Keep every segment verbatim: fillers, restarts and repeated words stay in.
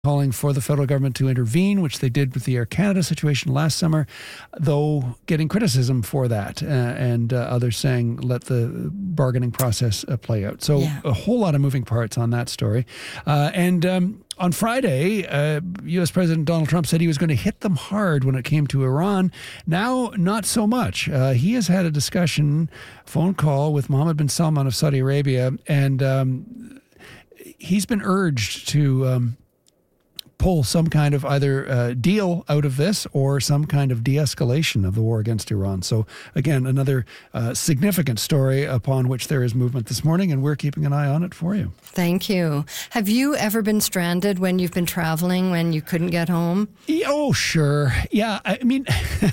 calling for the federal government to intervene, which they did with the Air Canada situation last summer, though getting criticism for that, uh, and uh, others saying let the bargaining process uh, play out. So yeah. a whole lot of moving parts on that story. Uh, and um, on Friday, uh, U S President Donald Trump said he was going to hit them hard when it came to Iran. Now, not so much. Uh, he has had a discussion, phone call with Mohammed bin Salman of Saudi Arabia, and um, he's been urged to Um, pull some kind of either uh, deal out of this or some kind of de-escalation of the war against Iran. So again, another uh, significant story upon which there is movement this morning, and we're keeping an eye on it for you. Thank you. Have you ever been stranded when you've been traveling, when you couldn't get home? Oh, sure. Yeah, I mean,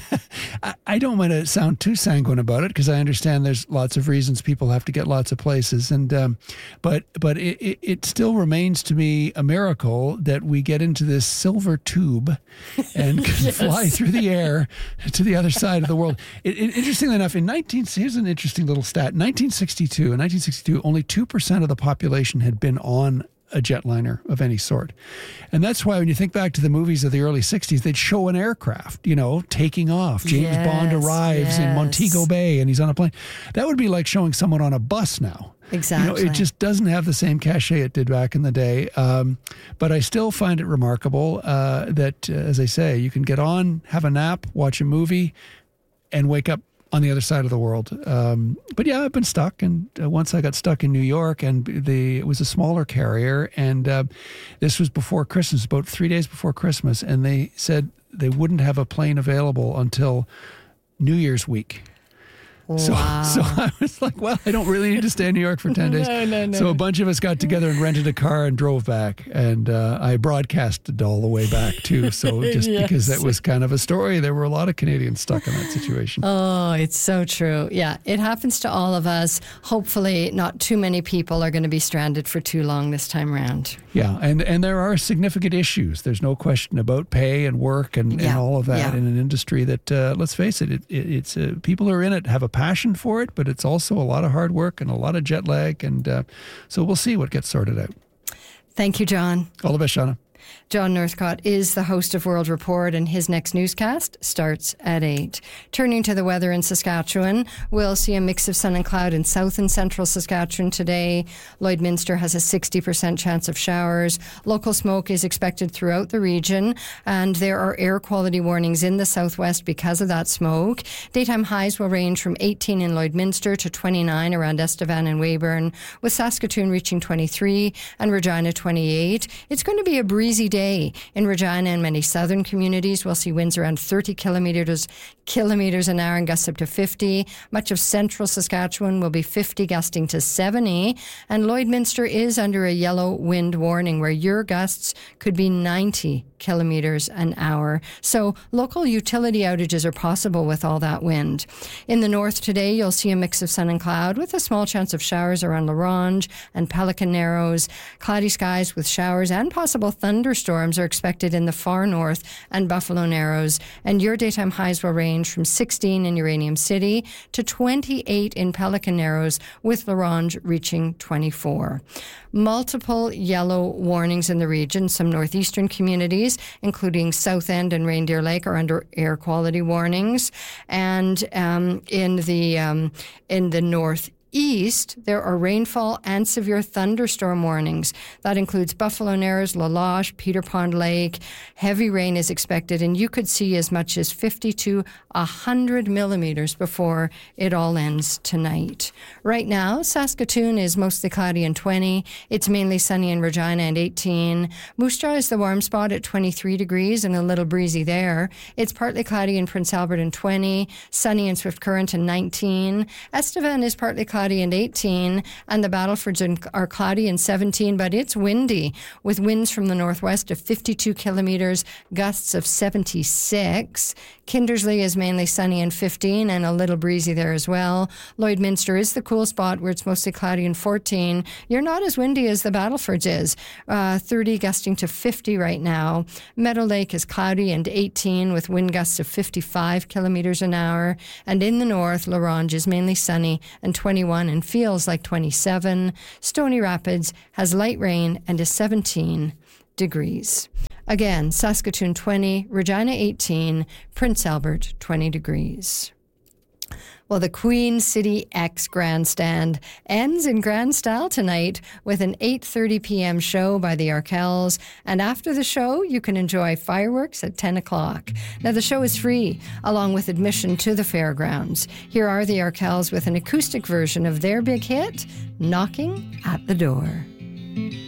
I don't want to sound too sanguine about it because I understand there's lots of reasons people have to get lots of places, and um, but but it, it, it still remains to me a miracle that we get into this silver tube and can yes. fly through the air to the other side of the world. It, it, interestingly enough, in nineteen here's an interesting little stat. nineteen sixty-two, in nineteen sixty-two, only two percent of the population had been on a jetliner of any sort. And that's why when you think back to the movies of the early sixties, they'd show an aircraft, you know, taking off. James yes, Bond arrives yes. in Montego Bay and he's on a plane. That would be like showing someone on a bus now. Exactly. You know, it just doesn't have the same cachet it did back in the day. Um, but I still find it remarkable uh, that, uh, as I say, you can get on, have a nap, watch a movie, and wake up on the other side of the world. Um, but yeah, I've been stuck. And uh, once I got stuck in New York, and the it was a smaller carrier. And uh, this was before Christmas, about three days before Christmas. And they said they wouldn't have a plane available until New Year's week. So, wow. so I was like, well, I don't really need to stay in New York for ten days. no, no, no. So a bunch of us got together and rented a car and drove back. And uh, I broadcasted all the way back, too. So just yes. because that was kind of a story, there were a lot of Canadians stuck in that situation. Oh, it's so true. Yeah, it happens to all of us. Hopefully not too many people are going to be stranded for too long this time around. Yeah, and, and there are significant issues. There's no question about pay and work and, yeah. and all of that yeah. in an industry that, uh, let's face it, it, it it's uh, people who are in it have a passion for it, but it's also a lot of hard work and a lot of jet lag. And uh, so we'll see what gets sorted out. Thank you, John. All the best, Shauna. John Northcott is the host of World Report, and his next newscast starts at eight. Turning to the weather in Saskatchewan, we'll see a mix of sun and cloud in south and central Saskatchewan today. Lloydminster has a sixty percent chance of showers. Local smoke is expected throughout the region, and there are air quality warnings in the southwest because of that smoke. Daytime highs will range from eighteen in Lloydminster to twenty-nine around Estevan and Weyburn, with Saskatoon reaching twenty-three and Regina twenty-eight. It's going to be a breezy day in Regina and many southern communities. We'll see winds around thirty kilometers kilometers an hour and gusts up to fifty. Much of central Saskatchewan will be fifty, gusting to seventy. And Lloydminster is under a yellow wind warning where your gusts could be ninety kilometers an hour. So local utility outages are possible with all that wind. In the north today, you'll see a mix of sun and cloud with a small chance of showers around La Ronge and Pelican Narrows. Cloudy skies with showers and possible thunderstorms are expected in the far north and Buffalo Narrows. And your daytime highs will range from sixteen in Uranium City to twenty-eight in Pelican Narrows, with La Ronge reaching twenty-four. Multiple yellow warnings in the region. Some northeastern communities, including South End and Reindeer Lake, are under air quality warnings. And um, in the um, in the north east, there are rainfall and severe thunderstorm warnings. That includes Buffalo Narrows, La Loche, Peter Pond Lake. Heavy rain is expected, and you could see as much as fifty to one hundred millimeters before it all ends tonight. Right now, Saskatoon is mostly cloudy and twenty. It's mainly sunny in Regina and eighteen. Moose Jaw is the warm spot at twenty-three degrees and a little breezy there. It's partly cloudy in Prince Albert and twenty. Sunny in Swift Current and nineteen. Estevan is partly cloudy and eighteen, and the Battlefords are cloudy and seventeen, but it's windy, with winds from the northwest of fifty-two kilometers, gusts of seventy-six. Kindersley is mainly sunny and fifteen, and a little breezy there as well. Lloydminster is the cool spot, where it's mostly cloudy and fourteen. You're not as windy as the Battlefords is, uh, thirty gusting to fifty right now. Meadow Lake is cloudy and eighteen, with wind gusts of fifty-five kilometers an hour. And in the north, La Ronge is mainly sunny and twenty-one and feels like twenty-seven. Stony Rapids has light rain and is seventeen degrees. Again, Saskatoon twenty, Regina eighteen, Prince Albert twenty degrees. Well, the Queen City X Grandstand ends in grand style tonight with an eight thirty p.m. show by the Arkells. And after the show, you can enjoy fireworks at ten o'clock. Now, the show is free, along with admission to the fairgrounds. Here are the Arkells with an acoustic version of their big hit, Knocking at the Door.